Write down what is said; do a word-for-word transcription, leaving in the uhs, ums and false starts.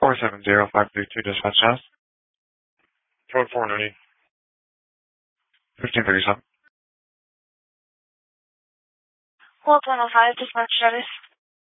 four seven zero five three two dispatch house. Code four ninety. fifteen thirty-seven. Hold one oh five, dispatch service.